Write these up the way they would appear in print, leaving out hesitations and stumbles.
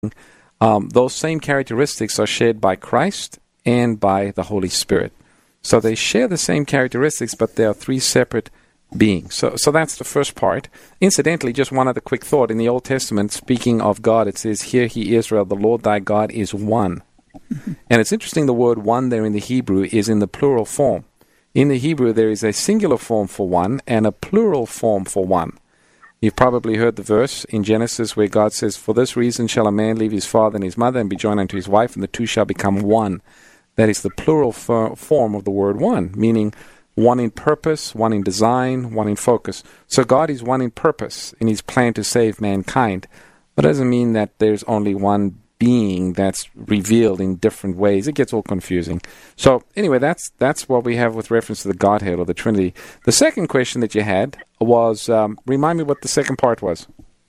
those same characteristics are shared by Christ and by the Holy Spirit. So they share the same characteristics, but they are three separate beings. So that's the first part. Incidentally, just one other quick thought. In the Old Testament, speaking of God, it says, "Hear, ye Israel, the Lord thy God is one." And it's interesting, the word one there in the Hebrew is in the plural form. In the Hebrew, there is a singular form for one and a plural form for one. You've probably heard the verse in Genesis where God says, "For this reason shall a man leave his father and his mother and be joined unto his wife, and the two shall become one." That is the plural form of the word one, meaning one in purpose, one in design, one in focus. So God is one in purpose in his plan to save mankind. But it doesn't mean that there's only one being that's revealed in different ways. It gets all confusing. So anyway, that's what we have with reference to the Godhead or the Trinity. The second question that you had was, remind me what the second part was.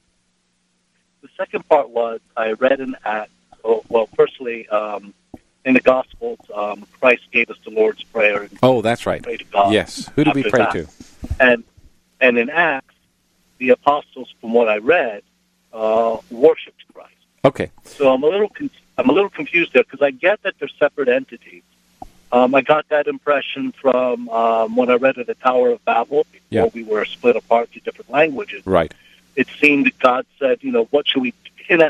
The second part was, I read in Acts, firstly, in the Gospels, Christ gave us the Lord's Prayer. Oh, that's right. Pray to God. Yes. Who do we pray to? And in Acts, the apostles, from what I read, worshipped Christ. Okay. So I'm a little confused there, because I get that they're separate entities. I got that impression from when I read at the Tower of Babel, before we were split apart to different languages. Right. It seemed that God said, what should we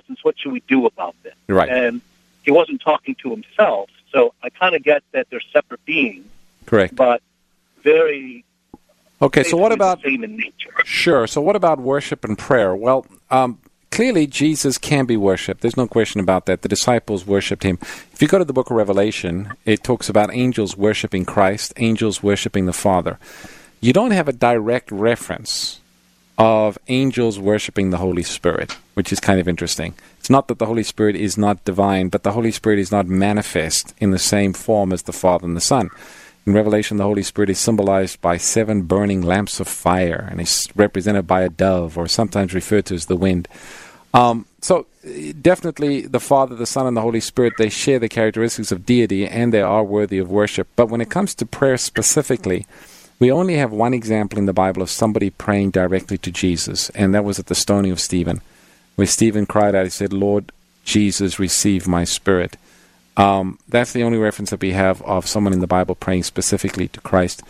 do about this? Right. And he wasn't talking to himself. So I kind of get that they're separate beings. Correct. But very... Okay, so what about... same in nature. Sure. So what about worship and prayer? Well, clearly, Jesus can be worshipped. There's no question about that. The disciples worshipped him. If you go to the book of Revelation, it talks about angels worshiping Christ, angels worshiping the Father. You don't have a direct reference of angels worshiping the Holy Spirit, which is kind of interesting. It's not that the Holy Spirit is not divine, but the Holy Spirit is not manifest in the same form as the Father and the Son. In Revelation, the Holy Spirit is symbolized by 7 burning lamps of fire, and is represented by a dove, or sometimes referred to as the wind. So definitely the Father, the Son, and the Holy Spirit, they share the characteristics of deity, and they are worthy of worship. But when it comes to prayer specifically, we only have one example in the Bible of somebody praying directly to Jesus, and that was at the stoning of Stephen, where Stephen cried out, he said, "Lord Jesus, receive my spirit." That's the only reference that we have of someone in the Bible praying specifically to Christ.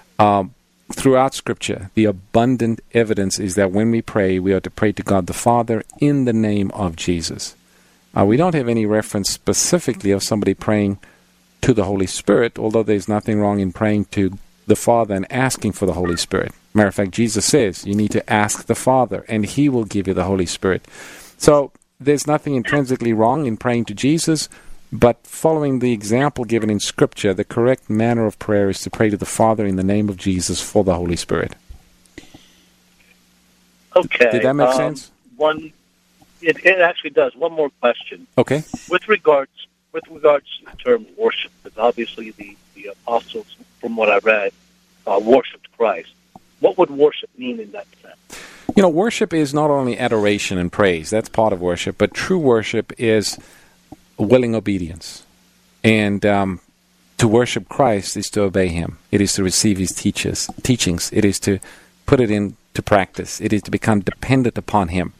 Throughout Scripture, the abundant evidence is that when we pray, we are to pray to God the Father in the name of Jesus. We don't have any reference specifically of somebody praying to the Holy Spirit, although there's nothing wrong in praying to the Father and asking for the Holy Spirit. Matter of fact, Jesus says you need to ask the Father, and he will give you the Holy Spirit. So there's nothing intrinsically wrong in praying to Jesus, but following the example given in Scripture, the correct manner of prayer is to pray to the Father in the name of Jesus for the Holy Spirit. Okay. Did that make sense? It actually does. One more question. Okay. With regards to the term worship, because obviously the apostles, from what I read, worshipped Christ. What would worship mean in that sense? Worship is not only adoration and praise. That's part of worship. But true worship is willing obedience. And to worship Christ is to obey him. It is to receive his teachings. It is to put it into practice. It is to become dependent upon him.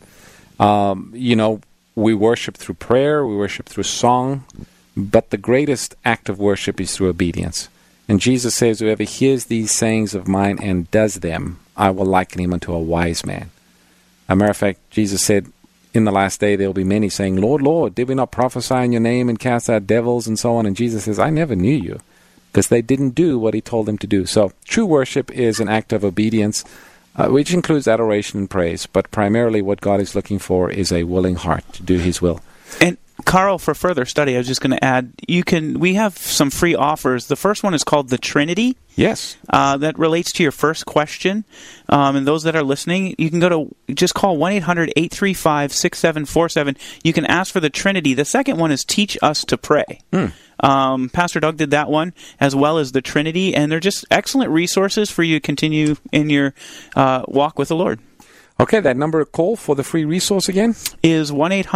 We worship through prayer. We worship through song. But the greatest act of worship is through obedience. And Jesus says, whoever hears these sayings of mine and does them, I will liken him unto a wise man. As a matter of fact, Jesus said, in the last day there will be many saying, Lord, Lord, did we not prophesy in your name and cast out devils and so on? And Jesus says, I never knew you, because they didn't do what he told them to do. So true worship is an act of obedience, which includes adoration and praise. But primarily what God is looking for is a willing heart to do his will. And Carl, for further study, I was just going to add, we have some free offers. The first one is called The Trinity. Yes. That relates to your first question. And those that are listening, you can just call 1-800-835-6747. You can ask for The Trinity. The second one is Teach Us to Pray. Pastor Doug did that one, as well as The Trinity, and they're just excellent resources for you to continue in your walk with the Lord. Okay, that number to call for the free resource again? Is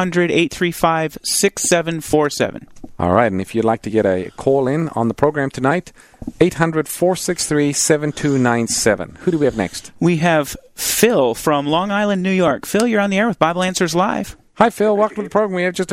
1-800-835-6747. All right, and if you'd like to get a call in on the program tonight, 800-463-7297. Who do we have next? We have Phil from Long Island, New York. Phil, you're on the air with Bible Answers Live. Hi, Phil. Welcome to the program. We have just